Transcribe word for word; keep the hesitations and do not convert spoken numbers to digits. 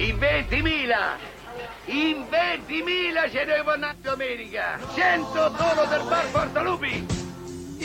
In ventimila! In ventimila ce ne vanno a domenica! cento solo del bar Portalupi!